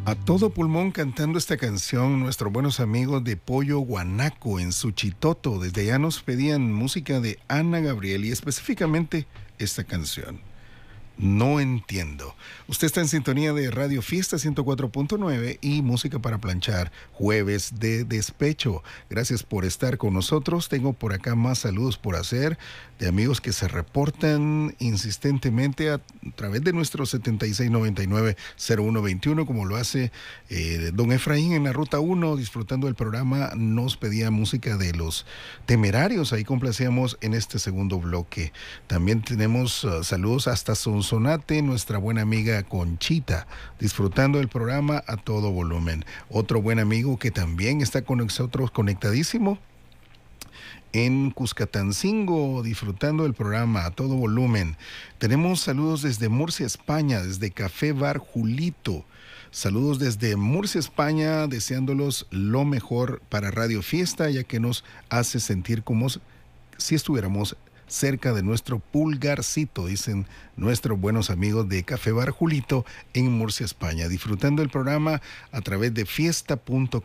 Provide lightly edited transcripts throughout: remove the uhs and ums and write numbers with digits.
A todo pulmón cantando esta canción, nuestros buenos amigos de Pollo Guanaco en Suchitoto. Desde allá nos pedían música de Ana Gabriel y específicamente esta canción. No entiendo. Usted está en sintonía de Radio Fiesta 104.9 y Música para Planchar, jueves de despecho. Gracias por estar con nosotros. Tengo por acá más saludos por hacer de amigos que se reportan insistentemente a través de nuestro 7699-0121, como lo hace don Efraín en la Ruta 1, disfrutando del programa. Nos pedía música de Los Temerarios, ahí complacíamos en este segundo bloque. También tenemos saludos hasta Sonsonate, nuestra buena amiga Conchita, disfrutando del programa a todo volumen. Otro buen amigo que también está con nosotros conectadísimo en Cuscatancingo, disfrutando del programa a todo volumen. Tenemos saludos desde Murcia, España, desde Café Bar Julito. Saludos desde Murcia, España, deseándolos lo mejor para Radio Fiesta, ya que nos hace sentir como si estuviéramos cerca de nuestro pulgarcito, dicen nuestros buenos amigos de Café Bar Julito en Murcia, España, disfrutando el programa a través de fiesta.com.sb.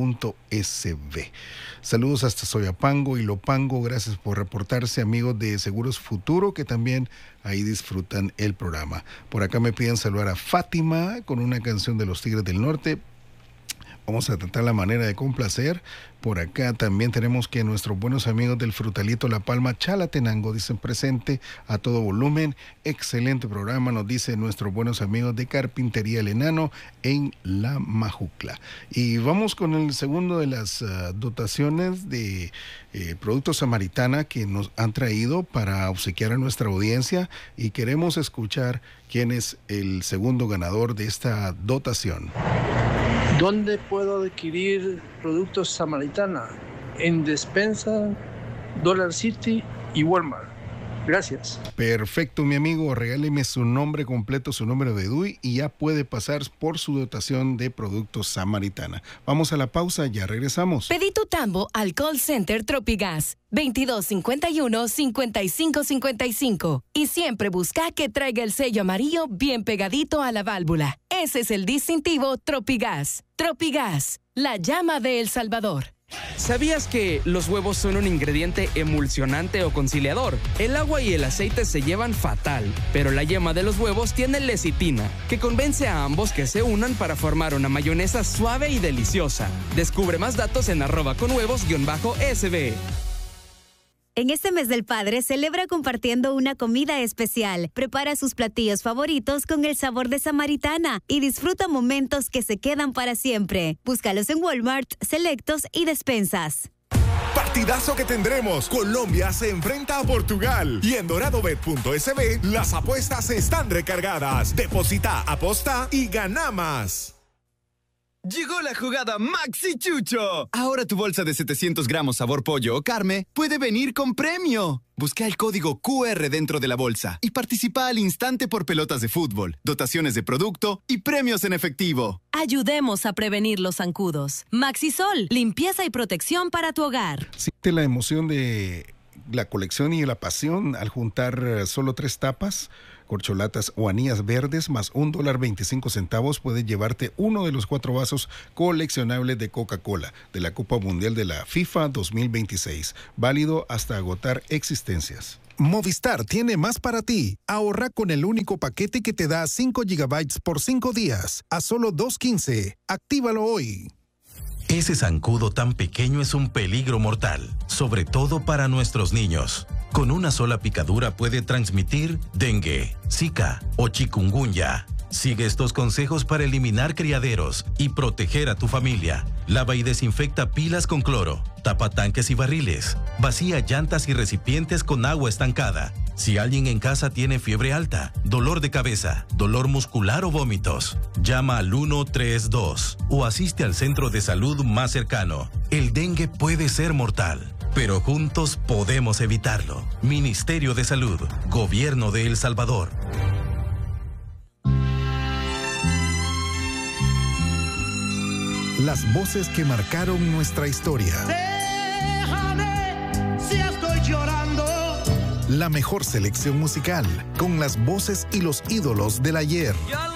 Saludos hasta Soyapango y Lopango, gracias por reportarse, amigos de Seguros Futuro, que también ahí disfrutan el programa. Por acá me piden saludar a Fátima con una canción de los Tigres del Norte. Vamos a tratar la manera de complacer. Por acá también tenemos que nuestros buenos amigos del Frutalito La Palma Chalatenango dicen presente a todo volumen. Excelente programa, nos dicen nuestros buenos amigos de Carpintería El Enano en La Majucla. Y vamos con el segundo de las dotaciones de Productos Samaritana que nos han traído para obsequiar a nuestra audiencia, y queremos escuchar quién es el segundo ganador de esta dotación. ¿Dónde puedo adquirir Productos Samaritana? En Despensa, Dollar City y Walmart. Gracias. Perfecto, mi amigo. Regáleme su nombre completo, su número de DUI y ya puede pasar por su dotación de Productos Samaritana. Vamos a la pausa, ya regresamos. Pedí tu tambo al call center Tropigas 2251-5555 y siempre busca que traiga el sello amarillo bien pegadito a la válvula. Ese es el distintivo Tropigas. Tropigas, la llama de El Salvador. ¿Sabías que los huevos son un ingrediente emulsionante o conciliador? El agua y el aceite se llevan fatal, pero la yema de los huevos tiene lecitina, que convence a ambos que se unan para formar una mayonesa suave y deliciosa. Descubre más datos en @conhuevos_SB. En este mes del padre, celebra compartiendo una comida especial. Prepara sus platillos favoritos con el sabor de Samaritana y disfruta momentos que se quedan para siempre. Búscalos en Walmart, Selectos y Despensas. Partidazo que tendremos. Colombia se enfrenta a Portugal. Y en doradobet.sb las apuestas están recargadas. Deposita, aposta y gana más. Llegó la jugada Maxi Chucho. Ahora tu bolsa de 700 gramos sabor pollo o carne puede venir con premio. Busca el código QR dentro de la bolsa y participa al instante por pelotas de fútbol, dotaciones de producto y premios en efectivo. Ayudemos a prevenir los zancudos. Maxisol, limpieza y protección para tu hogar. Siente la emoción de la colección y la pasión al juntar solo 3 tapas, corcholatas o anillas verdes más $1.25, puedes llevarte uno de los 4 vasos coleccionables de Coca-Cola de la Copa Mundial de la FIFA 2026, válido hasta agotar existencias. Movistar tiene más para ti. Ahorra con el único paquete que te da 5 GB por 5 días a solo $2.15. Actívalo hoy. Ese zancudo tan pequeño es un peligro mortal, sobre todo para nuestros niños. Con una sola picadura puede transmitir dengue, zika o chikungunya. Sigue estos consejos para eliminar criaderos y proteger a tu familia. Lava y desinfecta pilas con cloro. Tapa tanques y barriles. Vacía llantas y recipientes con agua estancada. Si alguien en casa tiene fiebre alta, dolor de cabeza, dolor muscular o vómitos, llama al 132 o asiste al centro de salud más cercano. El dengue puede ser mortal, pero juntos podemos evitarlo. Ministerio de Salud, Gobierno de El Salvador. Las voces que marcaron nuestra historia. Déjame si estoy llorando. La mejor selección musical, con las voces y los ídolos del ayer.